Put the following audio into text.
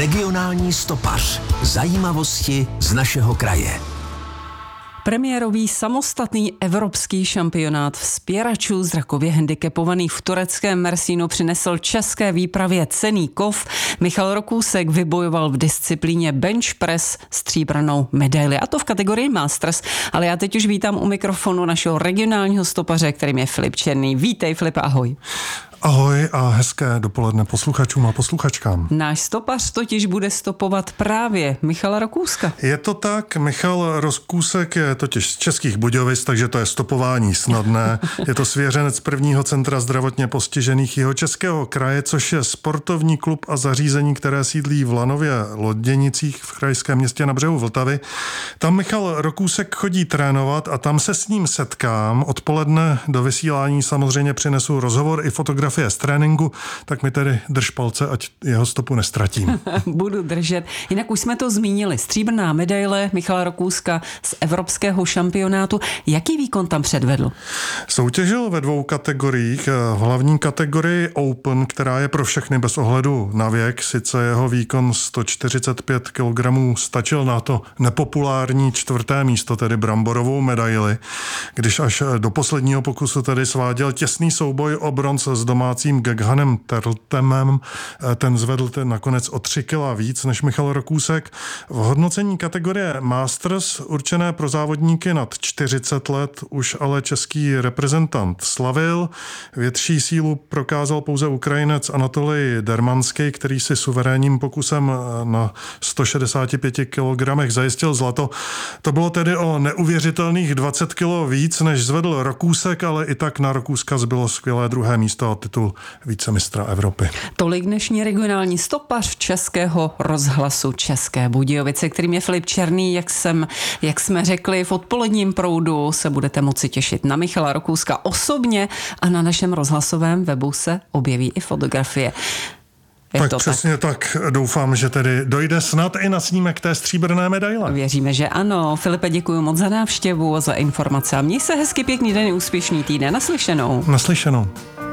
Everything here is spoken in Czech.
Regionální stopař. Zajímavosti z našeho kraje. Premiérový samostatný evropský šampionát vzpěračů zrakově handicapovaných v tureckém Mersinu přinesl české výpravě cenný kov. Michal Rokůsek vybojoval v disciplíně bench press stříbrnou medaili, a to v kategorii Masters. Ale já teď už vítám u mikrofonu našeho regionálního stopaře, kterým je Filip Černý. Vítej, Filip, ahoj. Ahoj a hezké dopoledne posluchačům a posluchačkám. Náš stopař totiž bude stopovat právě Michala Rokůska. Je to tak, Michal Rokůsek je totiž z Českých Budějovic, takže to je stopování snadné. Je to svěřenec prvního centra zdravotně postižených Jihočeského kraje, což je sportovní klub a zařízení, které sídlí v Lanově Loděnicích v krajském městě na břehu Vltavy. Tam Michal Rokůsek chodí trénovat a tam se s ním setkám. Odpoledne do vysílání samozřejmě přinesu rozhovor i fotografie z tréninku, tak mi tedy drž palce, ať jeho stopu nestratím. Budu držet. Jinak už jsme to zmínili. Stříbrná medaile Michala Rokůska z evropského šampionátu. Jaký výkon tam předvedl? Soutěžil ve 2 kategoriích. V hlavní kategorii Open, která je pro všechny bez ohledu na věk. Sice jeho výkon 145 kg stačil na to nepopulární 4. místo, tedy bramborovou medaili, když až do posledního pokusu tedy sváděl těsný souboj o bronz s domácím Geghanem Terltemem. Ten zvedl nakonec o 3 kg víc než Michal Rokůsek. V hodnocení kategorie Masters určené pro závodníky nad 40 let už ale český reprezentant slavil. Větší sílu prokázal pouze Ukrajinec Anatolij Dermanský, který si suverénním pokusem na 165 kg zajistil zlato. To bylo tedy o neuvěřitelných 20 kg víc, než zvedl Rokůsek, ale i tak na Rokůska zbylo skvělé 2. místo a titul vicemistra Evropy. Tolik dnešní regionální stopař Českého rozhlasu České Budějovice, kterým je Filip Černý. Jak jsme řekli, v odpoledním proudu se budete moci těšit na Michala Rokůska osobně a na našem rozhlasovém webu se objeví i fotografie. Tak přesně tak. Doufám, že tedy dojde snad i na snímek té stříbrné medaile. Věříme, že ano. Filipe, děkuji moc za návštěvu a za informace. Měj se hezky, pěkný den, úspěšný týden. Naslyšenou. Naslyšenou.